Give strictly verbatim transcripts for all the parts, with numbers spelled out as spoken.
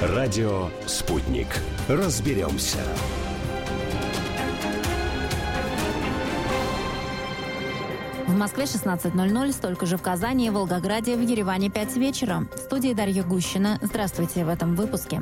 Радио «Спутник». Разберемся. В Москве шестнадцать ноль ноль, столько же в Казани, Волгограде, в Ереване пять вечера. В студии Дарья Гущина. Здравствуйте в этом выпуске.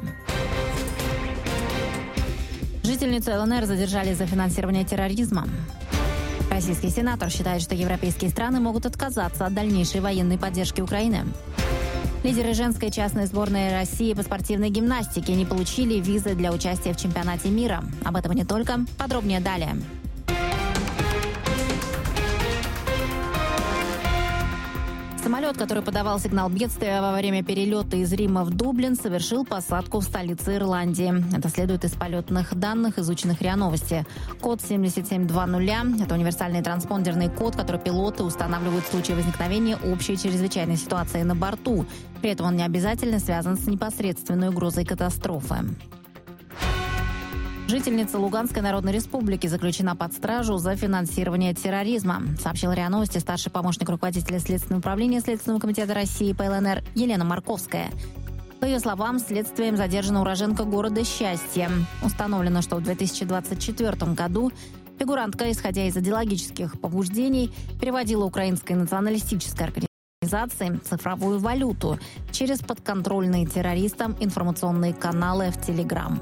Жительницу ЛНР задержали за финансирование терроризма. Российский сенатор считает, что европейские страны могут отказаться от дальнейшей военной поддержки Украины. Лидеры женской частной сборной России по спортивной гимнастике не получили визы для участия в чемпионате мира. Об этом и не только. Подробнее далее. Самолет, который подавал сигнал бедствия во время перелета из Рима в Дублин, совершил посадку в столице Ирландии. Это следует из полетных данных, изученных РИА Новости. Код семьдесят семь двадцать – это универсальный транспондерный код, который пилоты устанавливают в случае возникновения общей чрезвычайной ситуации на борту. При этом он не обязательно связан с непосредственной угрозой катастрофы. Жительница Луганской Народной Республики заключена под стражу за финансирование терроризма, сообщил РИА Новости старший помощник руководителя Следственного управления Следственного комитета России по ЛНР Елена Марковская. По ее словам, следствием задержана уроженка города Счастье. Установлено, что в две тысячи двадцать четвёртом году фигурантка, исходя из идеологических побуждений, переводила украинской националистической организации цифровую валюту через подконтрольные террористам информационные каналы в Телеграм.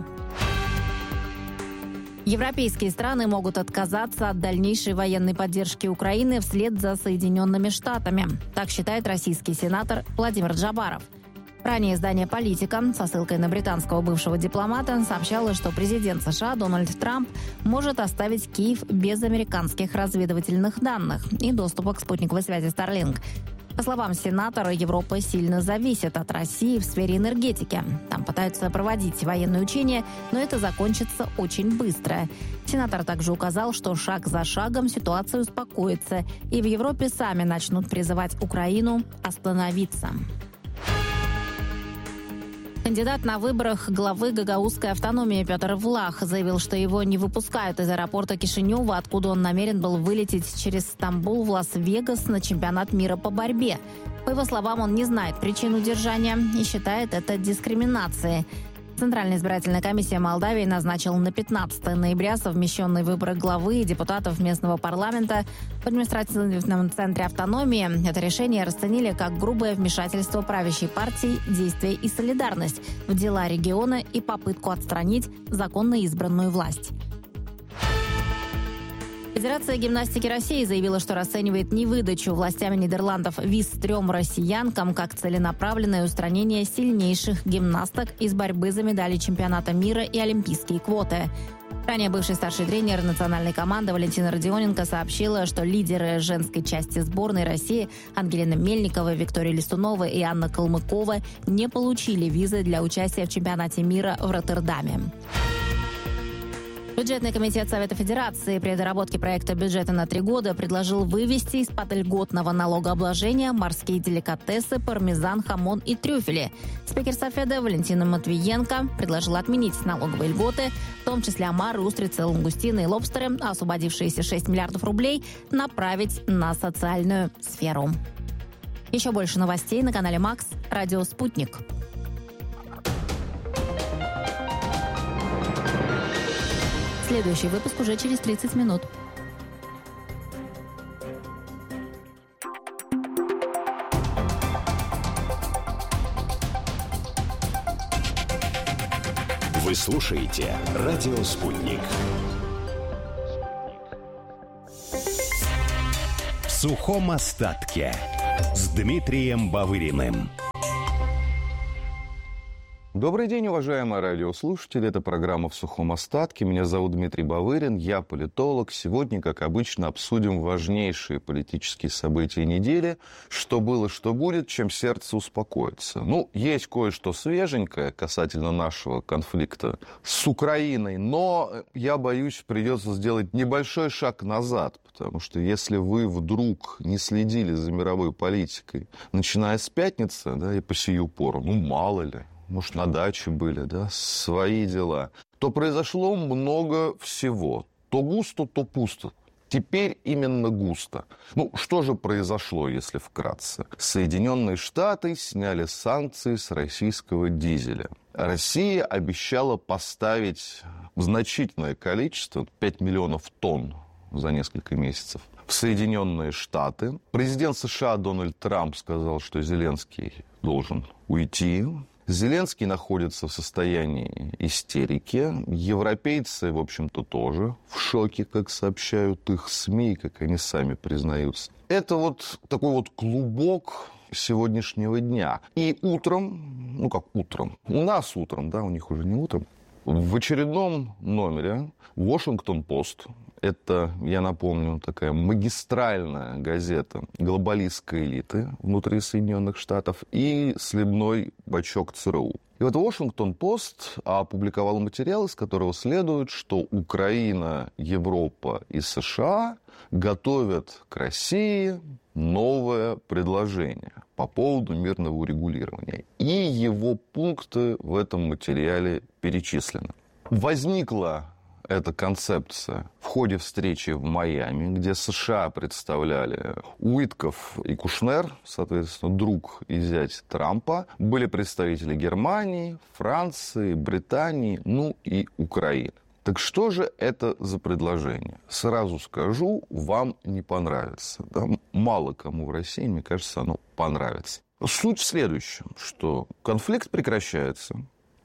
Европейские страны могут отказаться от дальнейшей военной поддержки Украины вслед за Соединенными Штатами. Так считает российский сенатор Владимир Джабаров. Ранее издание «Политика» со ссылкой на британского бывшего дипломата сообщало, что президент США Дональд Трамп может оставить Киев без американских разведывательных данных и доступа к спутниковой связи Starlink. По словам сенатора, Европа сильно зависит от России в сфере энергетики. Там пытаются проводить военные учения, но это закончится очень быстро. Сенатор также указал, что шаг за шагом ситуация успокоится, и в Европе сами начнут призывать Украину остановиться. Кандидат на выборах главы гагаузской автономии Петр Влах заявил, что его не выпускают из аэропорта Кишинева, откуда он намерен был вылететь через Стамбул в Лас-Вегас на чемпионат мира по борьбе. По его словам, он не знает причин удержания и считает это дискриминацией. Центральная избирательная комиссия Молдавии назначила на пятнадцатое ноября совмещенные выборы главы и депутатов местного парламента в административном центре автономии. Это решение расценили как грубое вмешательство правящей партии, действие и солидарность в дела региона и попытку отстранить законно избранную власть. Федерация гимнастики России заявила, что расценивает невыдачу властями Нидерландов виз трем россиянкам как целенаправленное устранение сильнейших гимнасток из борьбы за медали чемпионата мира и олимпийские квоты. Ранее бывший старший тренер национальной команды Валентина Родионенко сообщила, что лидеры женской части сборной России Ангелина Мельникова, Виктория Листунова и Анна Калмыкова не получили визы для участия в чемпионате мира в Роттердаме. Бюджетный комитет Совета Федерации при доработке проекта бюджета на три года предложил вывести из-под льготного налогообложения морские деликатесы, пармезан, хамон и трюфели. Спикер Софеда Валентина Матвиенко предложила отменить налоговые льготы, в том числе омары, устрицы, лангустины и лобстеры, а освободившиеся шесть миллиардов рублей направить на социальную сферу. Еще больше новостей на канале Макс, радио «Спутник». Следующий выпуск уже через тридцать минут. Вы слушаете «Радио Спутник». В сухом остатке с Дмитрием Бавыриным. Добрый день, уважаемые радиослушатели. Это программа «В сухом остатке». Меня зовут Дмитрий Бавырин, я политолог. Сегодня, как обычно, обсудим важнейшие политические события недели. Что было, что будет, чем сердце успокоится. Ну, есть кое-что свеженькое касательно нашего конфликта с Украиной, но, я боюсь, придется сделать небольшой шаг назад, потому что если вы вдруг не следили за мировой политикой, начиная с пятницы, да, и по сию пору, ну, мало ли, может, на даче были, да, свои дела, то произошло много всего. То густо, то пусто. Теперь именно густо. Ну, что же произошло, если вкратце? Соединенные Штаты сняли санкции с российского дизеля. Россия обещала поставить значительное количество, пять миллионов тонн за несколько месяцев, в Соединенные Штаты. Президент США Дональд Трамп сказал, что Зеленский должен уйти. Зеленский находится в состоянии истерики. Европейцы, в общем-то, тоже в шоке, как сообщают их СМИ, как они сами признаются. Это вот такой вот клубок сегодняшнего дня. И утром, ну как утром, у нас утром, да, у них уже не утром, в очередном номере «Вашингтон-Пост», это, я напомню, такая магистральная газета глобалистской элиты внутри Соединенных Штатов и сливной бачок ЦРУ. И вот «Вашингтон-Пост» опубликовал материал, из которого следует, что Украина, Европа и США готовят к России новое предложение по поводу мирного урегулирования. И его пункты в этом материале перечислены. Возникла эта концепция в ходе встречи в Майами, где США представляли Уитков и Кушнер, соответственно, друг и зять Трампа. Были представители Германии, Франции, Британии, ну и Украины. Так что же это за предложение? Сразу скажу, вам не понравится. Да? Мало кому в России, мне кажется, оно понравится. Суть в следующем, что конфликт прекращается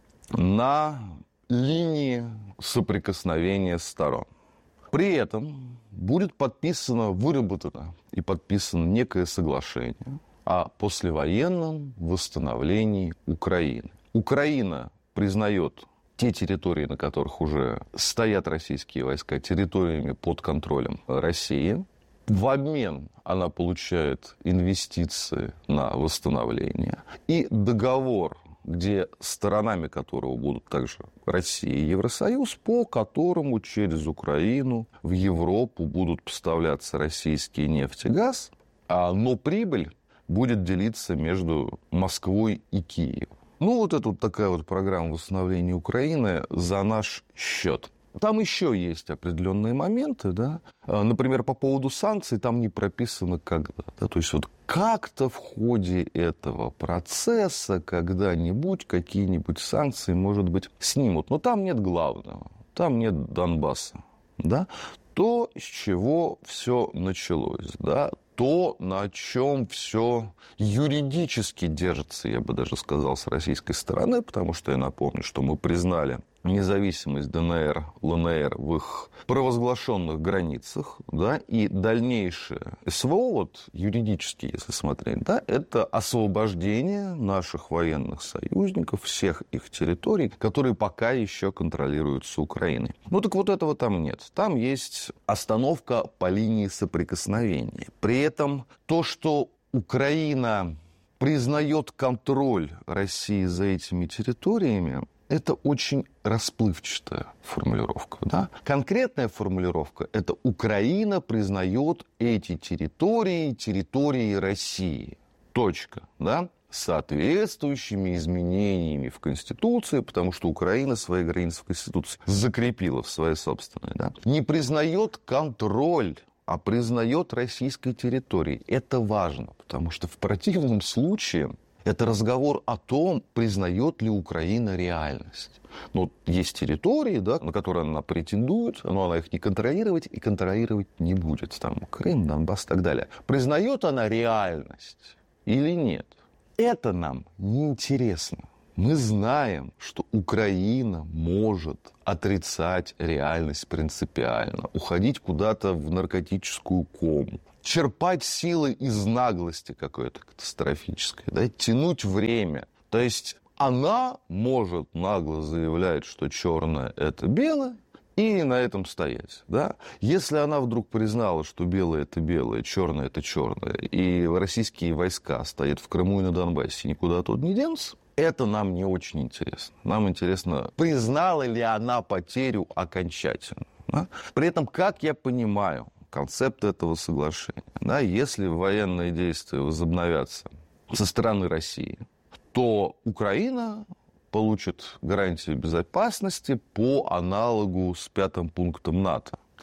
на линии соприкосновения сторон. При этом будет подписано, выработано и подписано некое соглашение о послевоенном восстановлении Украины. Украина признает те территории, на которых уже стоят российские войска, территориями под контролем России. В обмен она получает инвестиции на восстановление. И договор, где сторонами которого будут также Россия и Евросоюз, по которому через Украину в Европу будут поставляться российский нефть и газ, но прибыль будет делиться между Москвой и Киевом. Ну, вот это вот такая вот программа восстановления Украины за наш счет. Там еще есть определенные моменты, да. Например, по поводу санкций там не прописано когда. Да? То есть вот как-то в ходе этого процесса когда-нибудь какие-нибудь санкции, может быть, снимут. Но там нет главного. Там нет Донбасса. Да? То, с чего все началось, да, то, на чем все юридически держится, я бы даже сказал, с российской стороны, потому что я напомню, что мы признали независимость ДНР, ЛНР в их провозглашенных границах, да, и дальнейшее СВО, вот юридически, если смотреть, да, это освобождение наших военных союзников, всех их территорий, которые пока еще контролируются Украиной. Ну так вот этого там нет. Там есть остановка по линии соприкосновения. При этом то, что Украина признает контроль России за этими территориями, это очень расплывчатая формулировка. Да? Конкретная формулировка – это Украина признает эти территории территорией России. Точка. Да? С соответствующими изменениями в Конституции, потому что Украина свои границы в Конституции закрепила в своей собственной. Да? Не признает контроль, а признает российской территории. Это важно, потому что в противном случае это разговор о том, признает ли Украина реальность. Ну, есть территории, да, на которые она претендует, но она их не контролировать и контролировать не будет. Там Крым, Донбасс и так далее. Признает она реальность или нет? Это нам неинтересно. Мы знаем, что Украина может отрицать реальность принципиально, уходить куда-то в наркотическую кому, черпать силы из наглости какой-то катастрофической, да, тянуть время. То есть она может нагло заявлять, что черное – это белое, и на этом стоять. Да? Если она вдруг признала, что белое – это белое, черное – это черное, и российские войска стоят в Крыму и на Донбассе, никуда оттуда не денутся, это нам не очень интересно. Нам интересно, признала ли она потерю окончательно. Да? При этом, как я понимаю, концепт этого соглашения, да, если военные действия возобновятся со стороны России, то Украина получит гарантию безопасности по аналогу с пятым пунктом НАТО.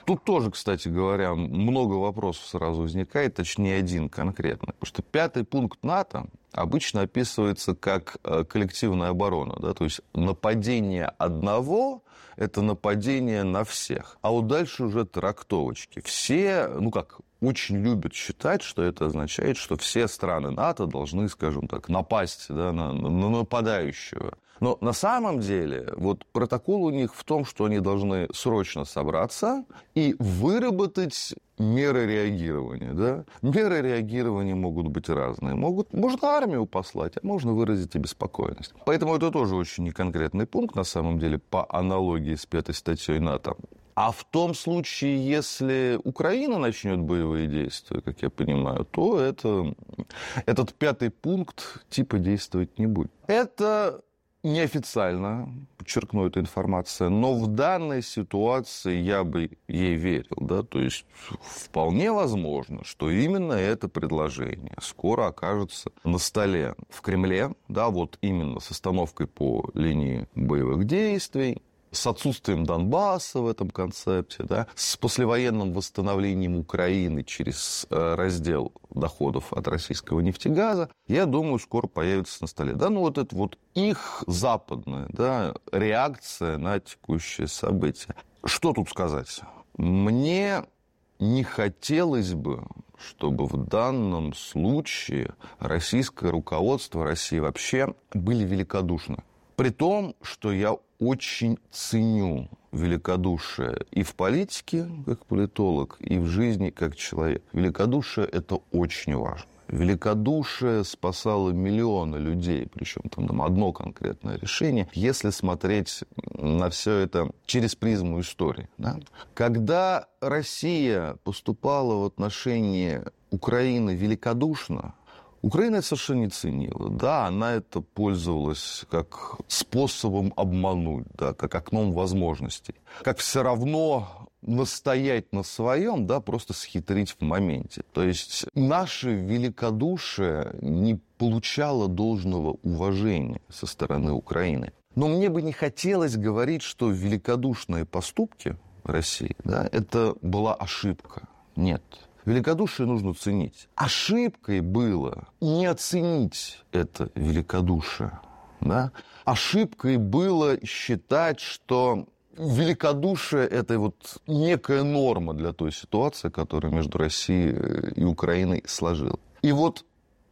Тут тоже, кстати говоря, много вопросов сразу возникает, точнее один конкретно. Потому что пятый пункт НАТО обычно описывается как коллективная оборона. Да? То есть нападение одного – это нападение на всех. А вот дальше уже трактовочки. Все, ну как, очень любят считать, что это означает, что все страны НАТО должны, скажем так, напасть, да, на, на нападающего. Но на самом деле вот протокол у них в том, что они должны срочно собраться и выработать меры реагирования. Да? Меры реагирования могут быть разные. Могут, можно армию послать, а можно выразить обеспокоенность. Поэтому это тоже очень неконкретный пункт, на самом деле, по аналогии с пятой статьей НАТО. А в том случае, если Украина начнет боевые действия, как я понимаю, то это, этот пятый пункт типа действовать не будет. Это неофициально, подчеркну, эта информация, но в данной ситуации я бы ей верил. Да? То есть вполне возможно, что именно это предложение скоро окажется на столе в Кремле, да, вот именно с остановкой по линии боевых действий, с отсутствием Донбасса в этом концепте, да, с послевоенным восстановлением Украины через э, раздел доходов от российского нефтегаза, я думаю, скоро появится на столе. Да, ну вот это вот их западная, да, реакция на текущее событие. Что тут сказать? Мне не хотелось бы, чтобы в данном случае российское руководство, России вообще, были великодушны. При том, что я очень ценю великодушие и в политике, как политолог, и в жизни, как человек. Великодушие – это очень важно. Великодушие спасало миллионы людей, причем там, там одно конкретное решение, если смотреть на все это через призму истории. Да? Когда Россия поступала в отношении Украины великодушно, Украина это совершенно не ценила. Да, она это пользовалась как способом обмануть, да, как окном возможностей. Как все равно настоять на своем, да, просто схитрить в моменте. То есть наше великодушие не получало должного уважения со стороны Украины. Но мне бы не хотелось говорить, что великодушные поступки России, да, это была ошибка. Нет. Великодушие нужно ценить. Ошибкой было не оценить это великодушие. Да? Ошибкой было считать, что великодушие – это вот некая норма для той ситуации, которая между Россией и Украиной сложилась. И вот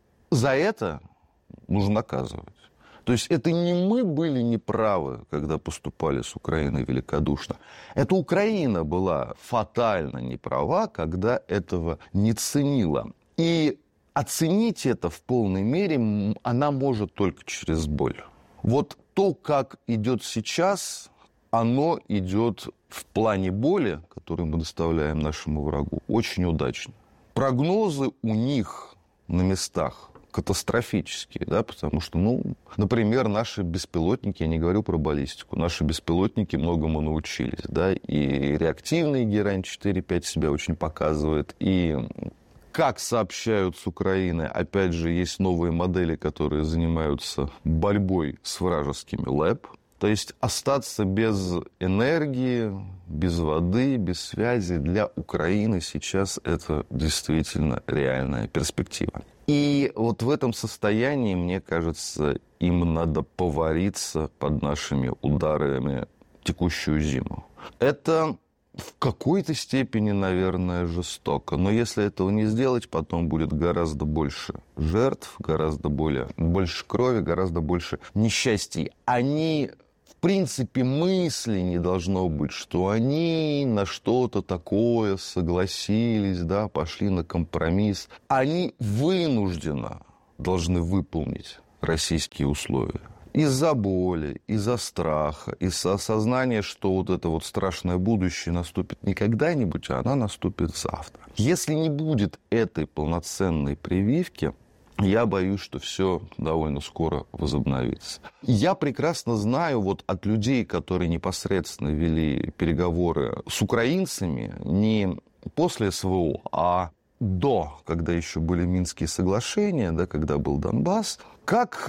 за это нужно наказывать. То есть это не мы были неправы, когда поступали с Украиной великодушно. Это Украина была фатально неправа, когда этого не ценила. И оценить это в полной мере она может только через боль. Вот то, как идет сейчас, оно идет в плане боли, которую мы доставляем нашему врагу, очень удачно. Прогнозы у них на местах катастрофические, да, потому что, ну, например, наши беспилотники, я не говорю про баллистику, наши беспилотники многому научились, да, и реактивный Герань четыре пять себя очень показывает, и как сообщают с Украины, опять же, есть новые модели, которые занимаются борьбой с вражескими ЛЭП, то есть остаться без энергии, без воды, без связи для Украины сейчас это действительно реальная перспектива. И вот в этом состоянии, мне кажется, им надо повариться под нашими ударами текущую зиму. Это в какой-то степени, наверное, жестоко. Но если этого не сделать, потом будет гораздо больше жертв, гораздо более, больше крови, гораздо больше несчастий. Они... В принципе, мысли не должно быть, что они на что-то такое согласились, да, пошли на компромисс. Они вынужденно должны выполнить российские условия. Из-за боли, из-за страха, из-за осознания, что вот это вот страшное будущее наступит не когда-нибудь, а оно наступит завтра. Если не будет этой полноценной прививки, я боюсь, что все довольно скоро возобновится. Я прекрасно знаю вот от людей, которые непосредственно вели переговоры с украинцами, не после СВО, а до, когда еще были Минские соглашения, да, когда был Донбасс, как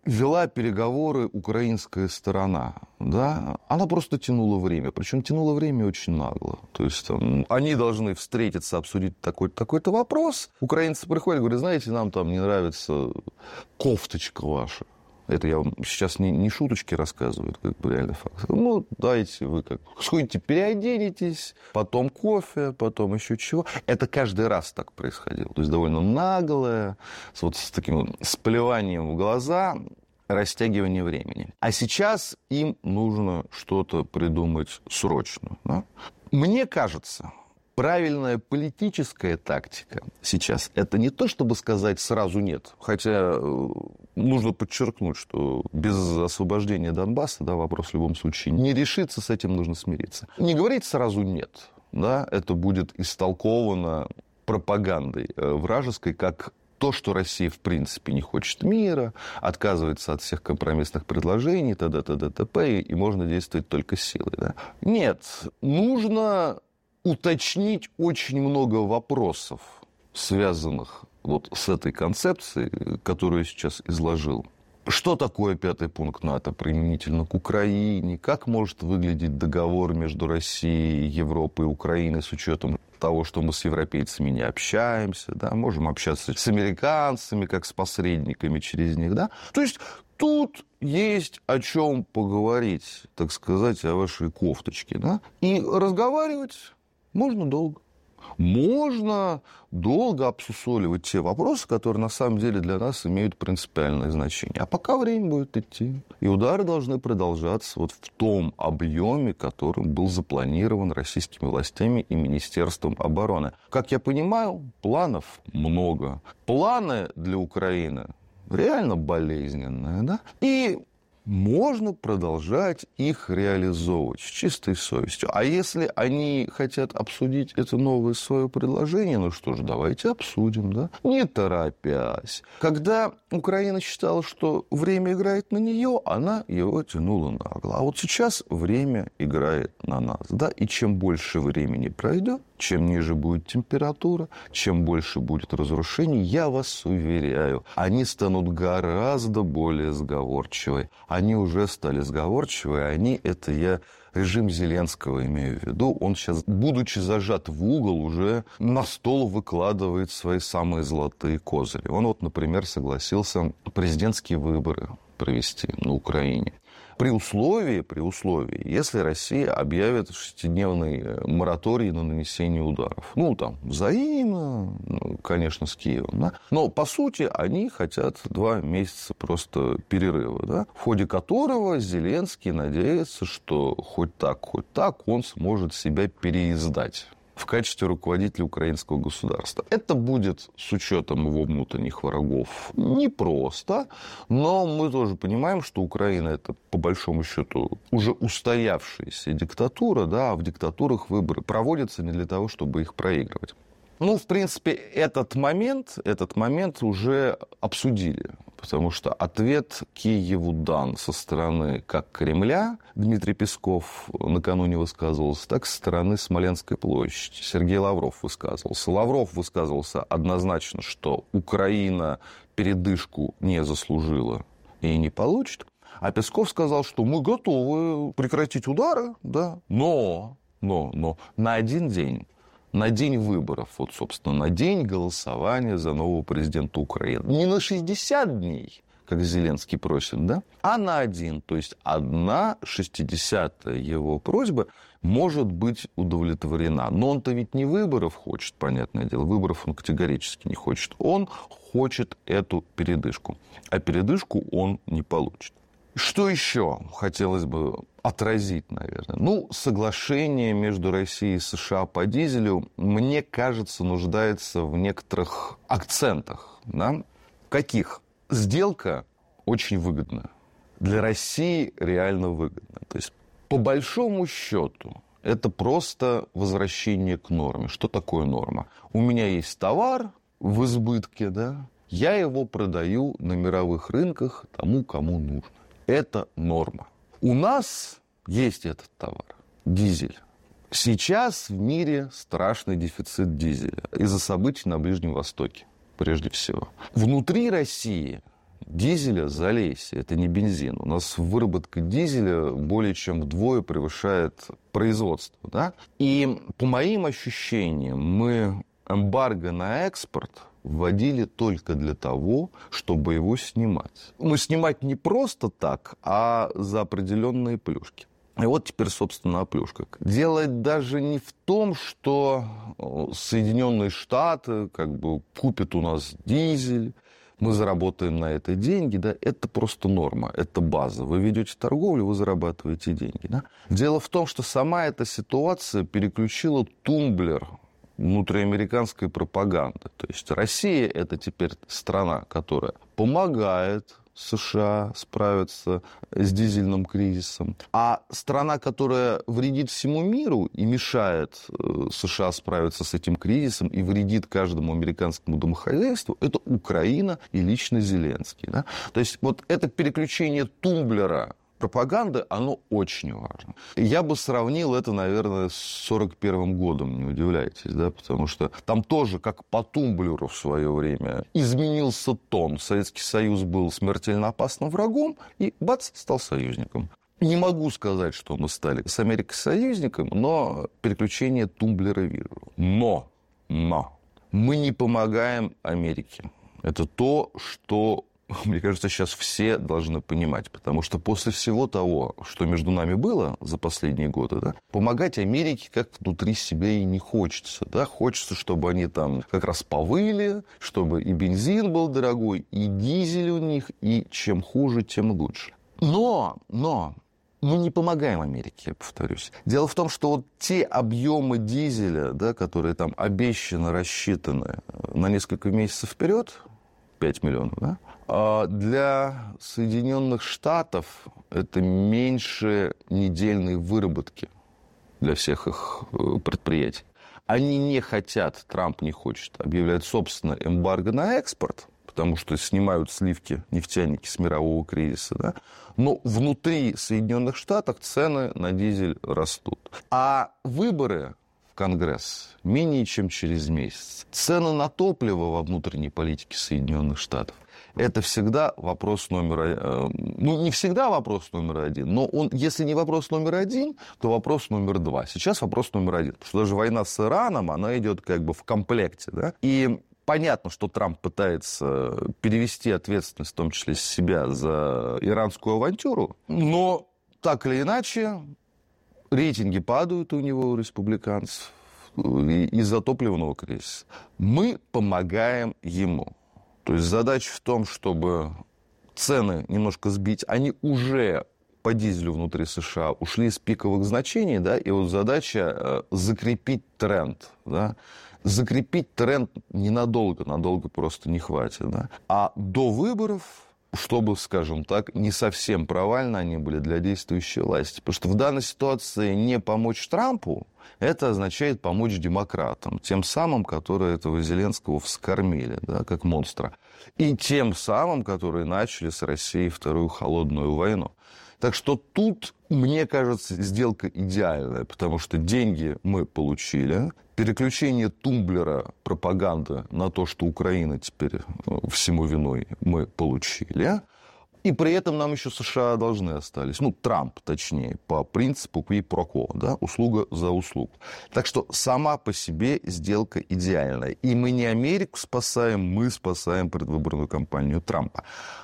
вела переговоры украинская сторона, да, она просто тянула время, причем тянула время очень нагло. То есть там, они должны встретиться, обсудить такой-то, такой-то вопрос. Украинцы приходят и говорят, знаете, нам там не нравится кофточка ваша. Это я вам сейчас не, не шуточки рассказываю, это как бы реальный факт. Ну, дайте вы как сходите, переоденетесь, потом кофе, потом еще чего. Это каждый раз так происходило. То есть довольно наглое, с, вот с таким вот сплеванием в глаза, растягивание времени. А сейчас им нужно что-то придумать срочно. Да? Мне кажется, правильная политическая тактика сейчас – это не то, чтобы сказать сразу «нет». Хотя нужно подчеркнуть, что без освобождения Донбасса, да, вопрос в любом случае не решится, с этим нужно смириться. Не говорить сразу «нет». Да, это будет истолковано пропагандой вражеской как то, что Россия в принципе не хочет мира, отказывается от всех компромиссных предложений, т.д., т.д., т.п., и можно действовать только силой. Да? Нет, нужно уточнить очень много вопросов, связанных вот с этой концепцией, которую я сейчас изложил. Что такое пятый пункт НАТО применительно к Украине? Как может выглядеть договор между Россией, Европой и Украиной с учетом того, что мы с европейцами не общаемся, да? Можем общаться с американцами, как с посредниками через них. Да? То есть тут есть о чем поговорить, так сказать, о вашей кофточке. Да? И разговаривать можно долго. Можно долго обсусоливать те вопросы, которые на самом деле для нас имеют принципиальное значение. А пока время будет идти. И удары должны продолжаться вот в том объеме, которым был запланирован российскими властями и Министерством обороны. Как я понимаю, планов много. Планы для Украины реально болезненные, да? И можно продолжать их реализовывать с чистой совестью. А если они хотят обсудить это новое свое предложение, ну что ж, давайте обсудим, да? Не торопясь. Когда Украина считала, что время играет на нее, она его тянула нагло. А вот сейчас время играет на нас, да? И чем больше времени пройдет, чем ниже будет температура, чем больше будет разрушений, я вас уверяю, они станут гораздо более сговорчивы. Они уже стали сговорчивы, они, это я режим Зеленского имею в виду, он сейчас, будучи зажат в угол, уже на стол выкладывает свои самые золотые козыри. Он вот, например, согласился президентские выборы провести на Украине. При условии, при условии, если Россия объявит шестидневный мораторий на нанесение ударов. Ну, там, взаимно, ну, конечно, с Киевом, да? Но, по сути, они хотят два месяца просто перерыва, да? В ходе которого Зеленский надеется, что хоть так, хоть так он сможет себя переиздать в качестве руководителя украинского государства. Это будет с учетом его внутренних врагов непросто, но мы тоже понимаем, что Украина это, по большому счету, уже устоявшаяся диктатура, да, а в диктатурах выборы проводятся не для того, чтобы их проигрывать. Ну, в принципе, этот момент, этот момент уже обсудили, потому что ответ Киеву дан со стороны как Кремля, Дмитрий Песков накануне высказывался, так и со стороны Смоленской площади. Сергей Лавров высказывался. Лавров высказывался однозначно, что Украина передышку не заслужила и не получит. А Песков сказал, что мы готовы прекратить удары, да, но, но, но на один день. На день выборов, вот, собственно, на день голосования за нового президента Украины. Не на шестьдесят дней, как Зеленский просит, да, а на один. То есть одна шестидесятая его просьба может быть удовлетворена. Но он-то ведь не выборов хочет, понятное дело. Выборов он категорически не хочет. Он хочет эту передышку. А передышку он не получит. Что еще хотелось бы отразить, наверное? Ну, соглашение между Россией и США по дизелю, мне кажется, нуждается в некоторых акцентах. Да? Каких? Сделка очень выгодна. Для России реально выгодна. То есть, по большому счету, это просто возвращение к норме. Что такое норма? У меня есть товар в избытке, да? Я его продаю на мировых рынках тому, кому нужно. Это норма. У нас есть этот товар, дизель. Сейчас в мире страшный дефицит дизеля из-за событий на Ближнем Востоке, прежде всего. Внутри России дизеля залейся, это не бензин. У нас выработка дизеля более чем вдвое превышает производство. Да? И по моим ощущениям, мы эмбарго на экспорт вводили только для того, чтобы его снимать. Ну, снимать не просто так, а за определенные плюшки. И вот теперь, собственно, о плюшках. Дело даже не в том, что Соединенные Штаты как бы купят у нас дизель, мы заработаем на это деньги, да, это просто норма, это база. Вы ведете торговлю, вы зарабатываете деньги. Да? Дело в том, что сама эта ситуация переключила тумблер внутриамериканской пропаганды. То есть Россия – это теперь страна, которая помогает США справиться с дизельным кризисом. А страна, которая вредит всему миру и мешает США справиться с этим кризисом и вредит каждому американскому домохозяйству, это Украина и лично Зеленский. Да? То есть вот это переключение тумблера пропаганды, оно очень важно. Я бы сравнил это, наверное, с сорок первым годом, не удивляйтесь, да, потому что там тоже, как по тумблеру в свое время, изменился тон. Советский Союз был смертельно опасным врагом, и бац, стал союзником. Не могу сказать, что мы стали с Америкой союзником, но переключение тумблера вижу. Но, но, мы не помогаем Америке. Это то, что... Мне кажется, сейчас все должны понимать, потому что после всего того, что между нами было за последние годы, да, помогать Америке как внутри себя и не хочется. Да? Хочется, чтобы они там как раз повыли, чтобы и бензин был дорогой, и дизель у них, и чем хуже, тем лучше. Но, но... Мы не помогаем Америке, я повторюсь. Дело в том, что вот те объемы дизеля, да, которые там обещаны, рассчитаны на несколько месяцев вперед, пять миллионов, да, а для Соединенных Штатов это меньше недельной выработки для всех их предприятий. Они не хотят, Трамп не хочет объявлять, собственно, эмбарго на экспорт, потому что снимают сливки нефтяники с мирового кризиса, да? Но внутри Соединенных Штатов цены на дизель растут. А выборы в Конгресс менее чем через месяц. Цены на топливо во внутренней политике Соединенных Штатов – это всегда вопрос номер один. Ну, не всегда вопрос номер один, но он, если не вопрос номер один, то вопрос номер два. Сейчас вопрос номер один, потому что даже война с Ираном, она идет как бы в комплекте, да? И понятно, что Трамп пытается перевести ответственность, в том числе с себя, за иранскую авантюру, но так или иначе рейтинги падают у него, у республиканцев, из-за топливного кризиса. Мы помогаем ему. То есть задача в том, чтобы цены немножко сбить. Они уже по дизелю внутри США ушли с пиковых значений, да, и вот задача закрепить тренд, да. Закрепить тренд ненадолго, надолго просто не хватит. Да? А до выборов, чтобы, скажем так, не совсем провально они были для действующей власти. Потому что в данной ситуации не помочь Трампу, это означает помочь демократам, тем самым, которые этого Зеленского вскормили, да, как монстра. И тем самым, которые начали с Россией вторую холодную войну. Так что тут, мне кажется, сделка идеальная, потому что деньги мы получили. Переключение тумблера пропаганды на то, что Украина теперь всему виной, мы получили. И при этом нам еще США должны остались. Ну, Трамп, точнее, по принципу qui pro quo, да, услуга за услугу. Так что сама по себе сделка идеальная. И мы не Америку спасаем, мы спасаем предвыборную кампанию Трампа.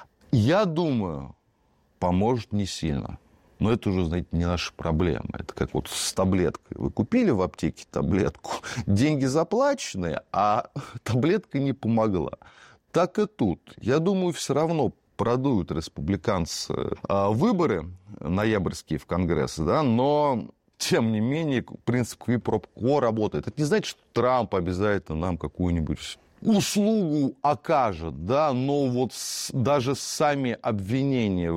Я думаю, поможет не сильно. Но это уже, знаете, не наша проблема. Это как вот с таблеткой. Вы купили в аптеке таблетку, деньги заплачены, а таблетка не помогла. Так и тут. Я думаю, все равно продуют республиканцы выборы ноябрьские в Конгресс, да, но тем не менее принцип qui pro quo работает. Это не значит, что Трамп обязательно нам какую-нибудь услугу окажет, да, но вот с, даже сами обвинения